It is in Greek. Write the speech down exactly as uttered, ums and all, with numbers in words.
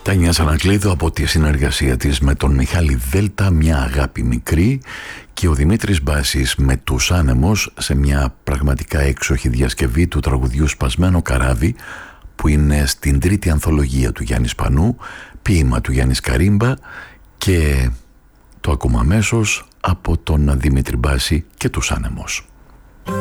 Τάνια Σανακλείδου από τη συνεργασία της με τον Μιχάλη Δέλτα, μια αγάπη μικρή, και ο Δημήτρης Μπάσης με τους Άνεμος σε μια πραγματικά έξοχη διασκευή του τραγουδιού Σπασμένο Καράβι, που είναι στην τρίτη ανθολογία του Γιάννη Σπανού, ποίημα του Γιάννη Καρύμπα, και το ακούμε αμέσως από τον Δημήτρη Μπάση και τους Άνεμος.